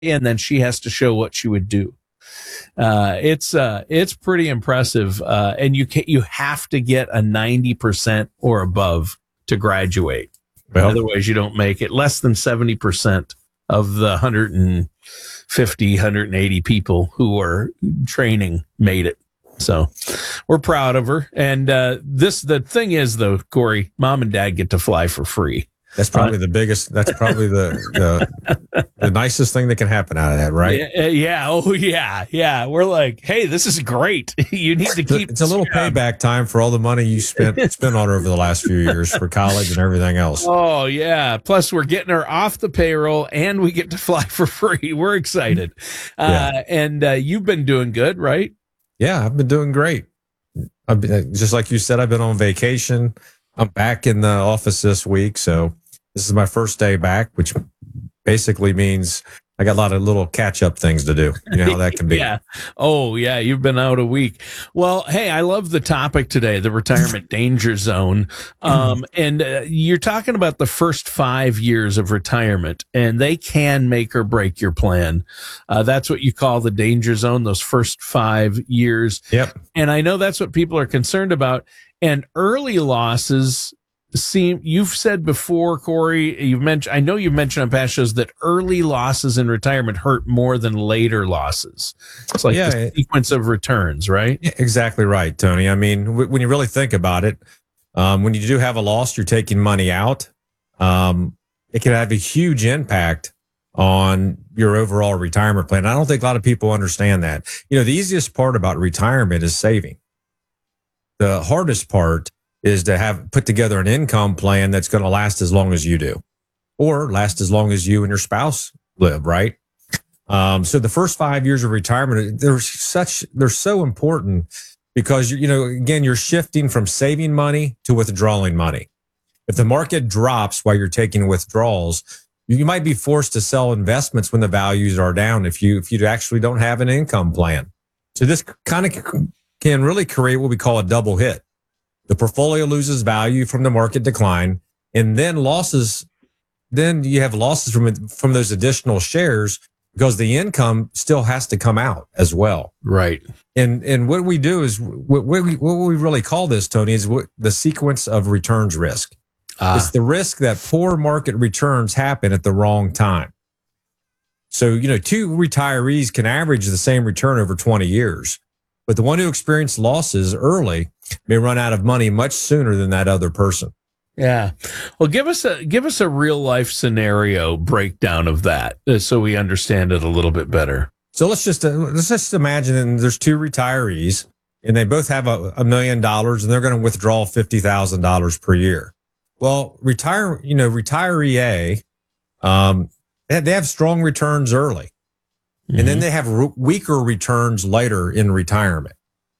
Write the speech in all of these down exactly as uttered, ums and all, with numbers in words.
and then she has to show what she would do. Uh, it's uh, it's pretty impressive, uh, and you can, you have to get a ninety percent or above to graduate. Well, otherwise, you don't make it. Less than seventy percent of the one hundred fifty, one hundred eighty people who are training made it. So we're proud of her. And uh, this the thing is, though, Corey, mom and dad get to fly for free. That's probably uh, the biggest. That's probably the, the the nicest thing that can happen out of that, right? Yeah, yeah. Oh, yeah. Yeah. We're like, hey, this is great. You need to keep. It's a little job. Payback time for all the money you spent spent on her over the last few years for college and everything else. Oh, yeah. Plus, we're getting her off the payroll, and we get to fly for free. We're excited. Uh, yeah. And uh, you've been doing good, right? Yeah, I've been doing great. I've been, just like you said, I've been on vacation. I'm back in the office this week, so this is my first day back, which basically means I got a lot of little catch-up things to do. You know how that can be. Yeah. Oh, yeah. You've been out a week. Well, hey, I love the topic today, the retirement danger zone. Um, and uh, you're talking about the first five years of retirement, and they can make or break your plan. Uh, that's what you call the danger zone, those first five years. Yep. And I know that's what people are concerned about. And early losses seem, you've said before, Corey, you've mentioned, I know you've mentioned on past shows that early losses in retirement hurt more than later losses. It's like yeah, the sequence of returns, right? Exactly right, Tony. I mean, w- when you really think about it, um, when you do have a loss, you're taking money out. Um, it can have a huge impact on your overall retirement plan. I don't think a lot of people understand that. You know, the easiest part about retirement is saving. The hardest part is to have put together an income plan that's going to last as long as you do, or last as long as you and your spouse live, right? Um, so the first five years of retirement, they're such, they're so important because, you know, again, you're shifting from saving money to withdrawing money. If the market drops while you're taking withdrawals, you might be forced to sell investments when the values are down if you, if you actually don't have an income plan. So this kind of can really create what we call a double hit. The portfolio loses value from the market decline, and then losses. Then you have losses from from those additional shares because the income still has to come out as well. Right. And and what we do is what we what we really call this, Tony, is what the sequence of returns risk. Ah. It's the risk that poor market returns happen at the wrong time. So you know, two retirees can average the same return over twenty years. But the one who experienced losses early may run out of money much sooner than that other person. Yeah. Well, give us a give us a real life scenario breakdown of that uh, so we understand it a little bit better. So let's just uh, let's just imagine there's two retirees and they both have a, a million dollars and they're going to withdraw fifty thousand dollars per year. Well, retire, you know, retiree A, um, they have, they have strong returns early. And then they have re- weaker returns later in retirement.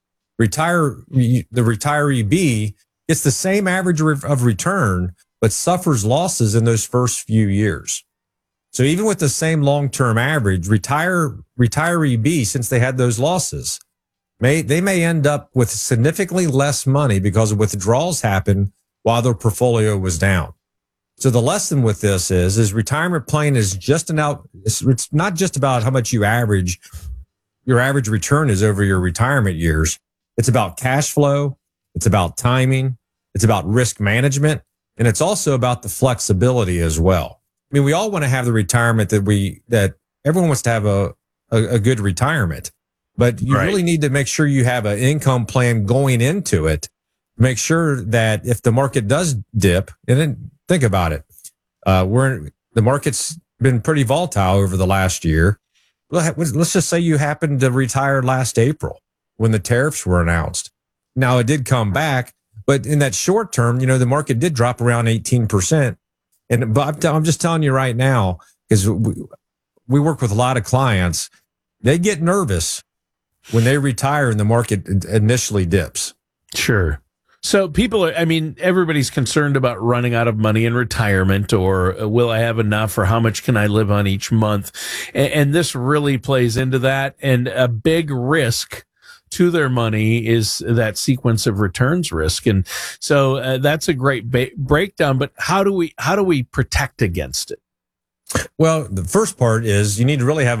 Retire the retiree B gets the same average of return, but suffers losses in those first few years. So even with the same long-term average, retire retiree B, since they had those losses, may they may end up with significantly less money because withdrawals happen while their portfolio was down. So the lesson with this is, is retirement plan is just an out. It's, it's not just about how much you average, your average return is over your retirement years. It's about cash flow. It's about timing. It's about risk management. And it's also about the flexibility as well. I mean, we all want to have the retirement that we, that everyone wants to have a, a, a good retirement, but you right. really need to make sure you have an income plan going into it. Make sure that if the market does dip, and then think about it. Uh, we're in, the market's been pretty volatile over the last year. Let's just say you happened to retire last April when the tariffs were announced. Now it did come back, but in that short term, you know, the market did drop around eighteen percent. And but I'm just telling you right now, because we, we work with a lot of clients, they get nervous when they retire and the market initially dips. Sure. So people are, I mean, everybody's concerned about running out of money in retirement, or will I have enough, or how much can I live on each month? And, and this really plays into that. And a big risk to their money is that sequence of returns risk. And so uh, that's a great ba- breakdown, but how do we, how do we protect against it? Well, the first part is you need to really have